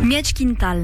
Miec quintal.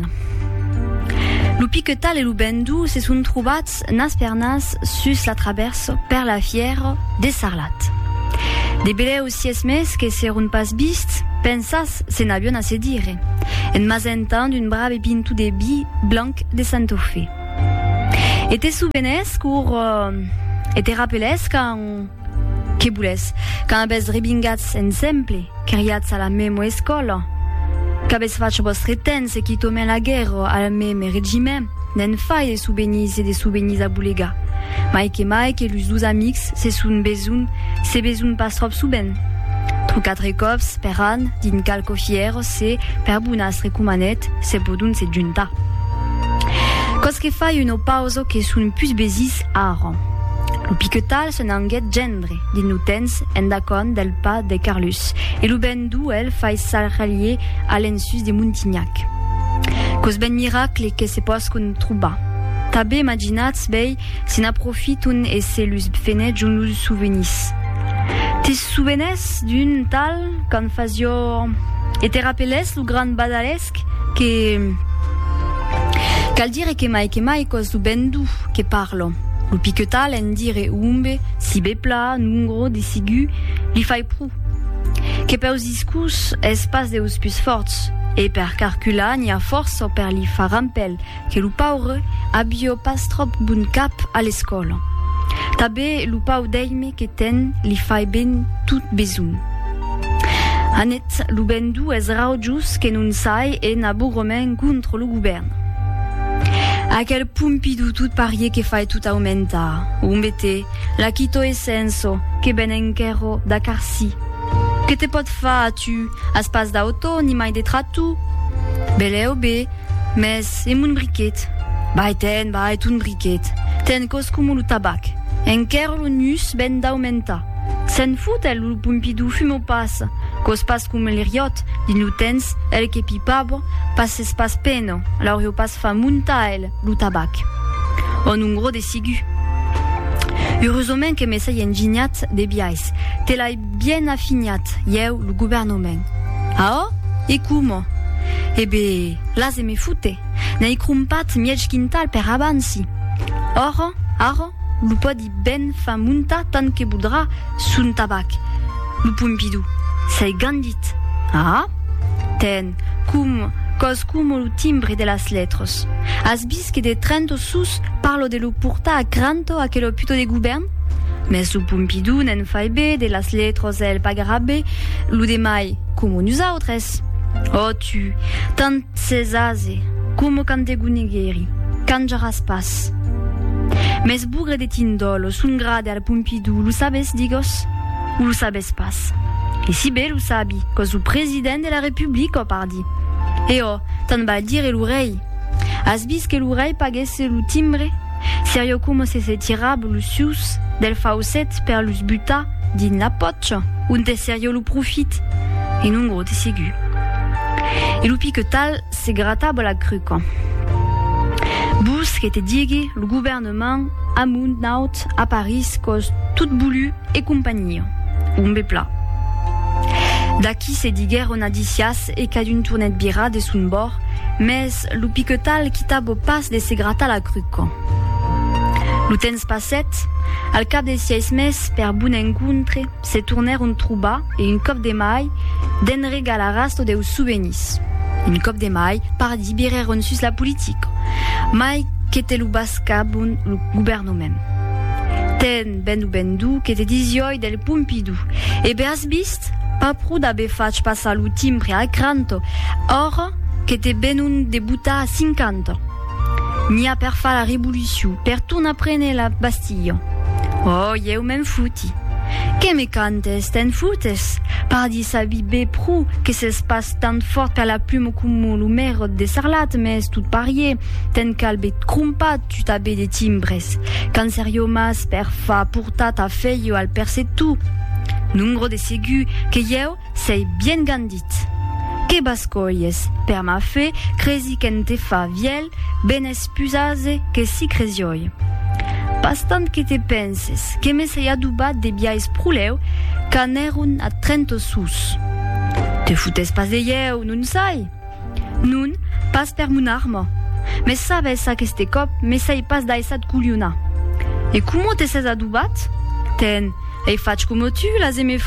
Lu piquetal e lu bendu se sun trobats nas per nas sus la traversa per la fiera de Sarlat. De beleu sies mes que serun pas bist, pensas se n'avion a se dire, en mazentan d'un brave pintu de bi blanc de Santofe. Et te souvenez et te rappelez quand que boules, quand abes rebingats ensemble, criats a la memo escola, qu'abes fac vostre temps qui tomen la guerre al meme regiment, n'en fai de souvenirs a boulega. Mai que lus dus amics se besoun pas trop souben. Tru 4 cops per an, din calco fier se per bunas recumanet se podun se junta. Cos que fai uno pauso que sun pus besis aran. Lu piquetal se n'anguet gendre, din utens en dacon del pa de Carlus, e lu bendu el fai salralier a l'ensus de Montignac. Cos ben miracle que se poscun trouba. Tabe imaginats bei se n'aprofitun e se lus fenet un lus souvenis. Te souvenez d'un tal quand fazio e te rappelez lu grand badalesc que cal dire que mai cos lu bendu que parlo. Lu piquetal en dire umbe, si bepla, nungro, de sigu, li fai prou. Que per usiscus espas de uspus forts, e per calcular ni a força per li fa rampel, que lu paure abio pas trop bun cap a l'escola. Tabe lu pau deime que ten li fai ben tout besoun. Anet lu bendu es rau just que nun sai e nabu romen contre lu gouverno. A quel pumpidu tout parier que fai tout aumenta, umbete, la quito essenso, que ben enquero da carsi. Que te pot fa tu, as pas d'auto, ni mai de tratu? Beleu be, mes, e mun briquet. Bai tun briquet. Ten cos cum lu tabac. Enquero lu nus ben d'aumenta. Sen fout el lu pumpidu fumo pas, cos pas cum el riot, din lu tens, el que pipabo, pas espas peno, alors yo pas fa munta el, lu tabac. On un gros de sigu. Heureusement que me sei engignat de biais, te l'ai bien affiniat, yeu lu gouvernement. Ah oh? E cum? Ebe, las e me fute, n'ai crumpat miec quintal per avanci. Oro, lu podi ben fa munta tant que voudra sun tabac. Lu pumpidu, sei gandit. Ah? Ten, cos cum lu timbre de las letras. As bis que de 30 sus parlo de lu purta a cranto a que lo puto de gubern? Mes lu pumpidu n'en fai be de las letras el pagarabe, lu de mai, como nous autres. Oh tu, tant sezaze, como cante gunegheri, canjaras pas. Mes bougre de tindolo sun grade al pumpidu, lu sabes digos? Ou lu sabes pas? E si be lu sabi, cos lu president de la République o pardi. E oh, tant ba dire l'oreille. As bis que l'oreille pagesse lu timbre, serio como se tirab lu sius del faucet per lus buta din la potch, un te serio lu profit, e non gros te sigu. E lu piquetal se grattable la crucan. Bous que te digue le gouvernement amunt naut a Paris cos tout boulu et compagnie. Un bepla. Daqui se diguer on adicias e ca d'une tournette bira de sun bord, mes lu piquetal quitabo pas de se gratta la crucan. Lu temps passet, al cap de 6 mes per bun encontre, se tourner un trouba et une cop de mai den regal arrasto de souvenirs. Une cop de mai pardi bireron sus la politique. Mai que te lu bascabun lu gouvernement. Ten bendu que te dizioi del pumpidu. E beas bist, pa prou d'abe fac passa lu timbre a cranto, or que te benun debuta a 50. Ni a per fa la révolution, per tourna prene la Bastille. Oh, yeu men fouti. Que me cantes, ten foutes? Pardi sa vie be prou que s'espace tant fort per la plume cum lu mer de Sarlat, mes tout parier, ten calbe crumpat tu tabe de timbres. Can serio mas per fa purta ta feio al perse tout. Nungro de segu que yeu sei bien gandit. Que bascoies, per ma fe, crezi qu'en te fa viel, ben espusase que si crezioi. Pas tant que te penses, que me sei adubat de biais pruleu, can erun a 30 sus. Te foutes pas de yeu, nun sai? Nun, Pas per mon arme. Mais ça va ça que ste cop, mais ça y passe d'aïssa de couliona. Et comment t'es ces adoubat? Ten, et fac comme tu, la zeme